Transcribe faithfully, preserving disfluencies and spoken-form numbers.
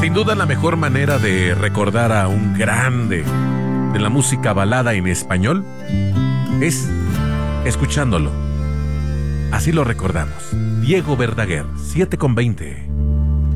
Sin duda la mejor manera de recordar a un grande de la música balada en español es escuchándolo. Así lo recordamos. Diego Verdaguer, siete con veinte.